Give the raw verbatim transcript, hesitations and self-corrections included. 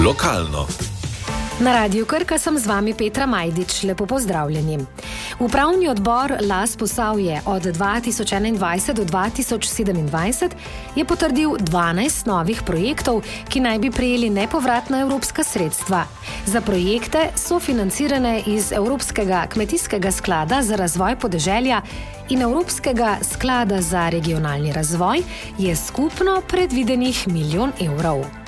Lokalno. Na Radiu Krka sem z vami Petra Majdič. Lepo pozdravljeni. Upravni odbor Las Posavje od dva tisoč enaindvajset do dva tisoč sedemindvajset je potrdil dvanajst novih projektov, ki naj bi prejeli nepovratna evropska sredstva. Za projekte so financirane iz Evropskega kmetijskega sklada za razvoj podeželja in Evropskega sklada za regionalni razvoj je skupno predvidenih milijon evrov.